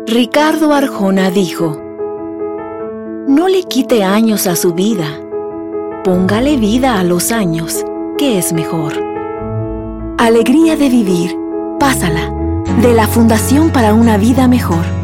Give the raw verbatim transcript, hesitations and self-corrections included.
Ricardo Arjona dijo: no le quite años a su vida, póngale vida a los años, que es mejor. Alegría de vivir, pásala, de la Fundación para una Vida Mejor.